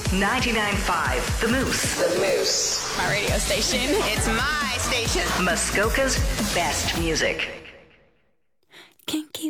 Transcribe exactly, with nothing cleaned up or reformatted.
ninety-nine point five, The Moose. The Moose. My radio station. It's my station. Muskoka's best music. Can't keep